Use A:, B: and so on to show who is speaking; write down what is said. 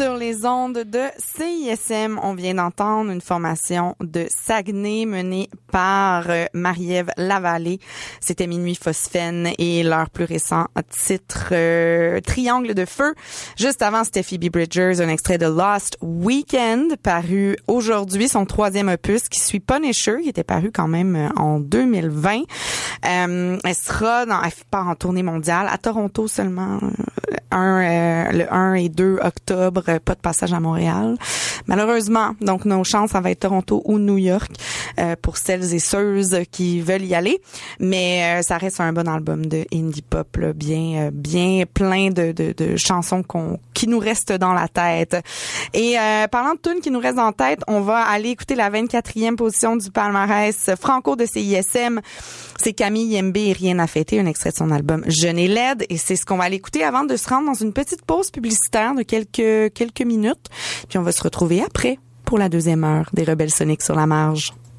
A: sur les ondes de CISM. On vient d'entendre une formation de Saguenay menée par Marie-Ève Lavallée. C'était Minuit Phosphène et leur plus récent titre Triangle de feu. Juste avant, c'était Phoebe Bridgers, un extrait de Lost Weekend, paru aujourd'hui, son 3e opus, qui suit Punisher, qui était paru quand même en 2020. Elle part en tournée mondiale, à Toronto seulement, le 1 et 2 octobre, pas de passage à Montréal. Malheureusement, donc nos chances, ça va être Toronto ou New York pour celles et ceux qui veulent y aller. Mais ça reste un bon album de indie pop, là, bien plein de chansons qui nous restent dans la tête. Et parlant de tunes qui nous restent dans la tête, on va aller écouter la 24e position du palmarès franco de CISM. C'est Camille Yembe et Rien à fêter, un extrait de son album Jeune et laide. Et c'est ce qu'on va aller écouter avant de se rendre dans une petite pause publicitaire de quelques minutes. Puis on va se retrouver après pour la 2e heure des Rebelles Soniques sur la marge.